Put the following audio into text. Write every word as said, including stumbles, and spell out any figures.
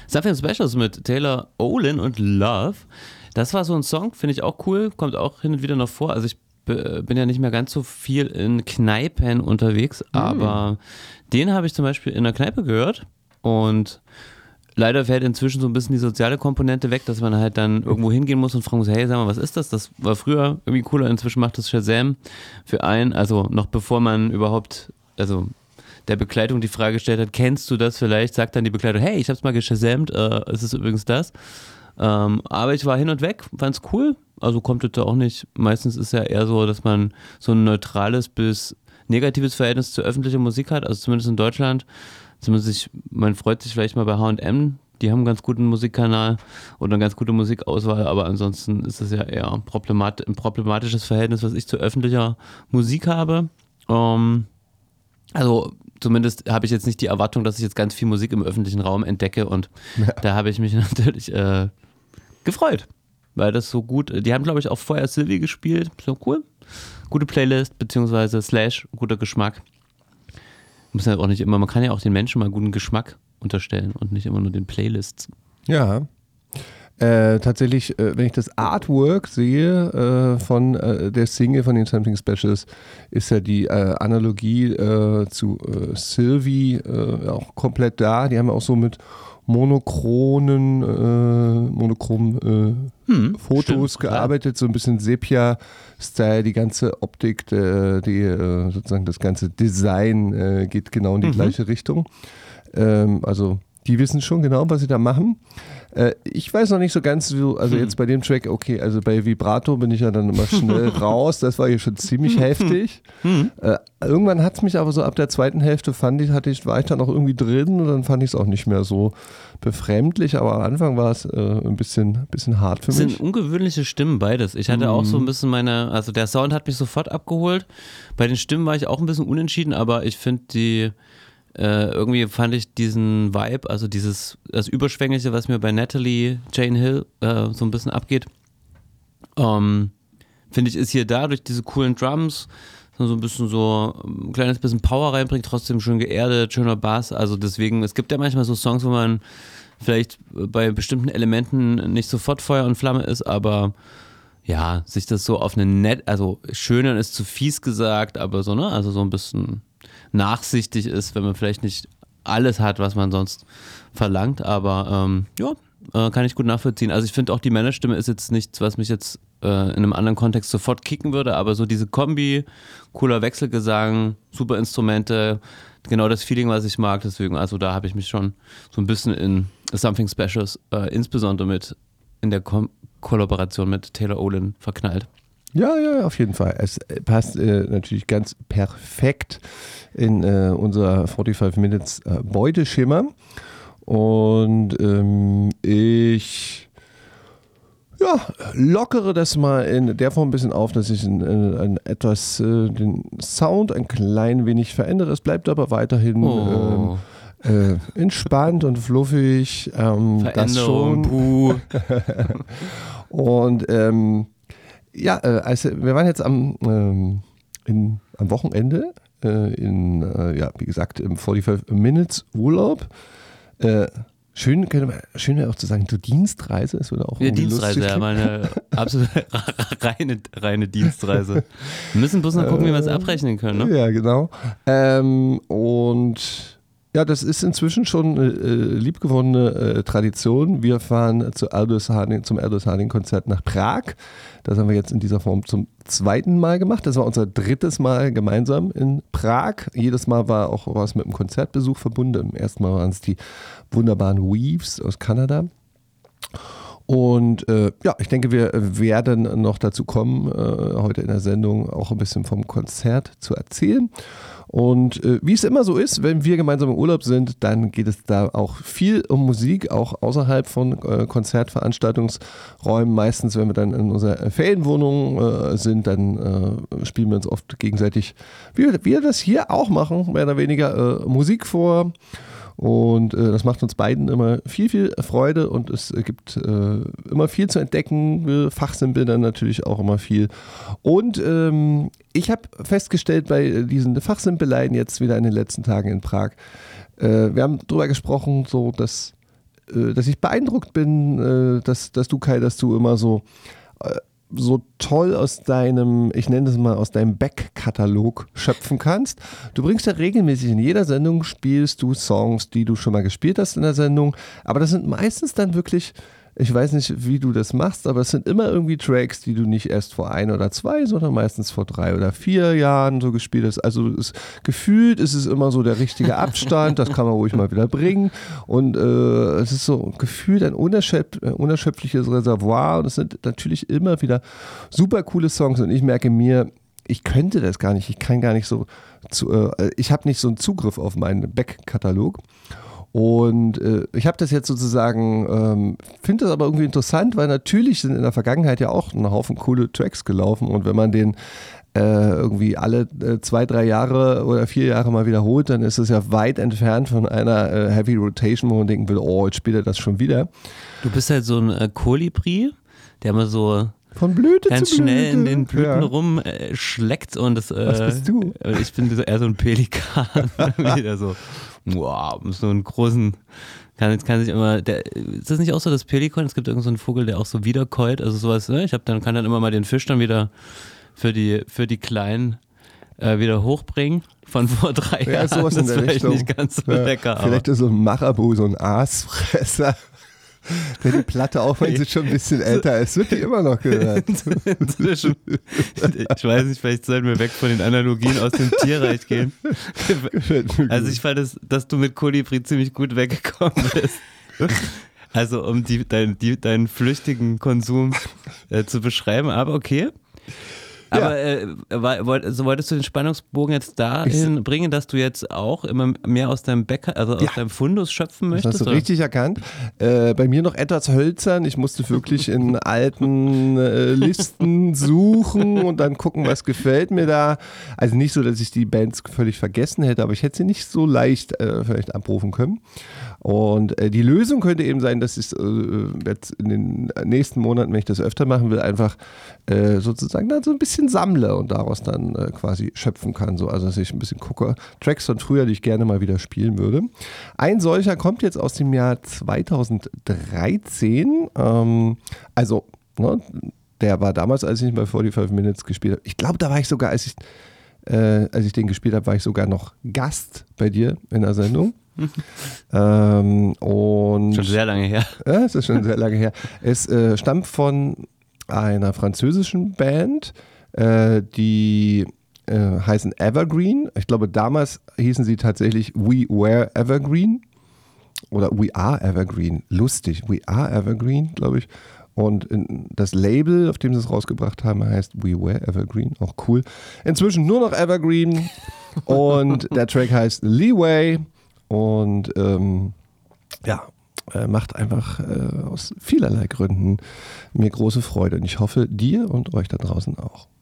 Something Specials mit Taylor Olin und Love. Das war so ein Song, finde ich auch cool, kommt auch hin und wieder noch vor. Also ich b- bin ja nicht mehr ganz so viel in Kneipen unterwegs, mm. aber den habe ich zum Beispiel in der Kneipe gehört und leider fällt inzwischen so ein bisschen die soziale Komponente weg, dass man halt dann irgendwo hingehen muss und fragen muss, hey, sag mal, was ist das? Das war früher irgendwie cooler, inzwischen macht das Shazam für einen, also noch bevor man überhaupt, also der Begleitung die Frage gestellt hat, kennst du das vielleicht? Sagt dann die Begleitung, hey, ich hab's mal geshazamt, äh, es ist übrigens das. Ähm, aber ich war hin und weg, fand's cool, also kommt das da auch nicht, meistens ist ja eher so, dass man so ein neutrales bis negatives Verhältnis zu öffentlicher Musik hat, also zumindest in Deutschland. Zumindest ich, man freut sich vielleicht mal bei H und M, die haben einen ganz guten Musikkanal oder eine ganz gute Musikauswahl, aber ansonsten ist es ja eher problemat- ein problematisches Verhältnis, was ich zu öffentlicher Musik habe. Ähm, also zumindest habe ich jetzt nicht die Erwartung, dass ich jetzt ganz viel Musik im öffentlichen Raum entdecke und ja. Da habe ich mich natürlich äh, gefreut, weil das so gut, die haben glaube ich auch vorher Sylvie gespielt, so cool, gute Playlist beziehungsweise Slash, guter Geschmack. Muss ja auch nicht immer, man kann ja auch den Menschen mal guten Geschmack unterstellen und nicht immer nur den Playlists. Ja, äh, tatsächlich, äh, wenn ich das Artwork sehe äh, von äh, der Single von den Something Specials, ist ja die äh, Analogie äh, zu äh, Sylvie äh, auch komplett da. Die haben ja auch so mit monochronen, äh, monochromen äh, hm, Fotos stimmt, gearbeitet, so ein bisschen Sepia-Style, die ganze Optik, der, die, äh, sozusagen das ganze Design äh, geht genau in die mhm. gleiche Richtung. Ähm, also die wissen schon genau, was sie da machen. Äh, ich weiß noch nicht so ganz, wie, also jetzt bei dem Track, okay, also bei Vibrato bin ich ja dann immer schnell raus, das war hier schon ziemlich heftig. Äh, irgendwann hat es mich aber so ab der zweiten Hälfte, fand ich, hatte ich, war ich dann auch irgendwie drin und dann fand ich es auch nicht mehr so befremdlich, aber am Anfang war es äh, ein bisschen, bisschen hart für mich. Es sind ungewöhnliche Stimmen beides. Ich hatte mm. auch so ein bisschen meine, also der Sound hat mich sofort abgeholt. Bei den Stimmen war ich auch ein bisschen unentschieden, aber ich finde die Äh, irgendwie fand ich diesen Vibe, also dieses, das Überschwängliche, was mir bei Natalie Jane Hill äh, so ein bisschen abgeht, ähm, finde ich, ist hier da durch diese coolen Drums, so ein bisschen so ein kleines bisschen Power reinbringt, trotzdem schön geerdet, schöner Bass, also deswegen, es gibt ja manchmal so Songs, wo man vielleicht bei bestimmten Elementen nicht sofort Feuer und Flamme ist, aber ja, sich das so auf eine nett, also schöner ist zu fies gesagt, aber so, ne, also so ein bisschen nachsichtig ist, wenn man vielleicht nicht alles hat, was man sonst verlangt, aber ähm, ja, äh, kann ich gut nachvollziehen. Also ich finde auch die Männerstimme ist jetzt nichts, was mich jetzt äh, in einem anderen Kontext sofort kicken würde, aber so diese Kombi, cooler Wechselgesang, super Instrumente, genau das Feeling, was ich mag, deswegen, also da habe ich mich schon so ein bisschen in Something Specials, äh, insbesondere mit in der Kom- Kollaboration mit Taylor Olin verknallt. Ja, ja, auf jeden Fall. Es passt äh, natürlich ganz perfekt in äh, unser forty-five Minutes äh, Beuteschema. Und ähm, ich ja, lockere das mal in der Form ein bisschen auf, dass ich in, in, in etwas äh, den Sound ein klein wenig verändere. Es bleibt aber weiterhin oh. ähm, äh, entspannt und fluffig. Ähm, das schon. Puh. Und ähm, ja, äh, also wir waren jetzt am, ähm, in, am Wochenende äh, in, äh, ja, wie gesagt, im forty-five Minutes Urlaub. Äh, schön, schön wäre auch zu sagen, du Dienstreise, es würde auch ja, Dienstreise, ja, meine absolut reine, reine Dienstreise. Wir müssen bloß noch gucken, wie wir es abrechnen können, ne? Ja, genau. Ähm, und ja, das ist inzwischen schon eine äh, liebgewonnene äh, Tradition. Wir fahren zu Aldous Harding, zum Aldous Harding-Konzert nach Prag. Das haben wir jetzt in dieser Form zum zweiten Mal gemacht. Das war unser drittes Mal gemeinsam in Prag. Jedes Mal war auch was mit einem Konzertbesuch verbunden. Im ersten Mal waren es die wunderbaren Weaves aus Kanada. Und äh, ja, ich denke, wir werden noch dazu kommen, äh, heute in der Sendung auch ein bisschen vom Konzert zu erzählen. Und äh, wie es immer so ist, wenn wir gemeinsam im Urlaub sind, dann geht es da auch viel um Musik, auch außerhalb von äh, Konzertveranstaltungsräumen. Meistens, wenn wir dann in unserer Ferienwohnung äh, sind, dann äh, spielen wir uns oft gegenseitig, wie wir das hier auch machen, mehr oder weniger äh, Musik vor. Und äh, das macht uns beiden immer viel, viel Freude und es gibt äh, immer viel zu entdecken. Wir fachsimpeln dann natürlich auch immer viel. Und ähm, ich habe festgestellt bei diesen Fachsimpeleien jetzt wieder in den letzten Tagen in Prag, äh, wir haben darüber gesprochen, so dass äh, dass ich beeindruckt bin, äh, dass, dass du, Kai, dass du immer so, äh, so toll aus deinem, ich nenne das mal, aus deinem Back-Katalog schöpfen kannst. Du bringst ja regelmäßig in jeder Sendung, spielst du Songs, die du schon mal gespielt hast in der Sendung, aber das sind meistens dann wirklich, ich weiß nicht, wie du das machst, aber es sind immer irgendwie Tracks, die du nicht erst vor ein oder zwei, sondern meistens vor drei oder vier Jahren so gespielt hast. Also es, gefühlt ist es immer so der richtige Abstand, das kann man ruhig mal wieder bringen. Und äh, es ist so gefühlt ein unerschöpf, unerschöpfliches Reservoir. Und es sind natürlich immer wieder super coole Songs. Und ich merke mir, ich könnte das gar nicht. Ich kann gar nicht so, zu, äh, ich habe nicht so einen Zugriff auf meinen Back-Katalog. Und äh, ich habe das jetzt sozusagen, ähm, finde das aber irgendwie interessant, weil natürlich sind in der Vergangenheit ja auch ein Haufen coole Tracks gelaufen und wenn man den äh, irgendwie alle äh, zwei, drei Jahre oder vier Jahre mal wiederholt, dann ist es ja weit entfernt von einer äh, Heavy Rotation, wo man denken will, oh, jetzt spielt er das schon wieder. Du bist halt so ein äh, Kolibri, der immer so von Blüte ganz zu Blüte. schnell in den Blüten ja. rumschleckt äh, und das, äh, Was bist du? Ich bin so, eher so ein Pelikan, wieder so. Wow, so einen großen, kann, kann sich immer, der, ist das nicht auch so das Pelikan? Es gibt irgendeinen so Vogel, der auch so wiederkäut, also sowas, ne? Ich hab dann, kann dann immer mal den Fisch dann wieder für die, für die Kleinen äh, wieder hochbringen von vor drei ja, Jahren. Sowas das in der ist vielleicht Richtung. nicht ganz so ja, lecker. Vielleicht ist so ein Marabu, so ein Aasfresser. Der die Platte, auch wenn sie schon ein bisschen älter ist, wird die immer noch gehört. Inzwischen, ich weiß nicht, vielleicht sollten wir weg von den Analogien aus dem Tierreich gehen. Also ich fand, das, dass du mit Kolibri ziemlich gut weggekommen bist. Also um die, dein, die, deinen flüchtigen Konsum äh, zu beschreiben, aber okay. Aber ja. äh, war, so wolltest du den Spannungsbogen jetzt dahin bringen, dass du jetzt auch immer mehr aus deinem Bäcker, also aus ja. deinem Fundus schöpfen möchtest? Das hast du oder? Richtig erkannt. Äh, bei mir noch etwas hölzern. Ich musste wirklich in alten äh, Listen suchen und dann gucken, was gefällt mir da. Also nicht so, dass ich die Bands völlig vergessen hätte, aber ich hätte sie nicht so leicht äh, vielleicht abrufen können. Und äh, die Lösung könnte eben sein, dass ich äh, jetzt in den nächsten Monaten, wenn ich das öfter machen will, einfach äh, sozusagen dann so ein bisschen sammle und daraus dann äh, quasi schöpfen kann. So, also dass ich ein bisschen gucke. Tracks von früher, die ich gerne mal wieder spielen würde. Ein solcher kommt jetzt aus dem Jahr zweitausenddreizehn. Ähm, also, ne, der war damals, als ich ihn bei forty-five Minutes gespielt habe. Ich glaube, da war ich sogar, als ich, äh, als ich den gespielt habe, war ich sogar noch Gast bei dir in der Sendung. ähm, und schon sehr lange her. Ja, es ist schon sehr lange her. Es äh, stammt von einer französischen Band, äh, die äh, heißen Evergreen. Ich glaube, damals hießen sie tatsächlich We Were Evergreen oder We Are Evergreen. Lustig, We Are Evergreen, glaube ich. Und in, das Label, auf dem sie es rausgebracht haben, heißt We Were Evergreen. Auch cool. Inzwischen nur noch Evergreen. Und der Track heißt Leeway. Und ähm, ja, äh, macht einfach äh, aus vielerlei Gründen mir große Freude. Und ich hoffe, dir und euch da draußen auch.